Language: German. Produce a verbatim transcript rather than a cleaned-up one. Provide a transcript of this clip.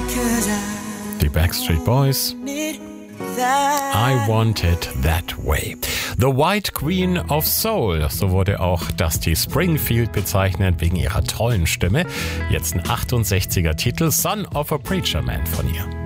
Die Backstreet Boys. I Want It That Way. The White Queen of Soul, so wurde auch Dusty Springfield bezeichnet wegen ihrer tollen Stimme. Jetzt ein achtundsechziger Titel, Son of a Preacher Man von ihr.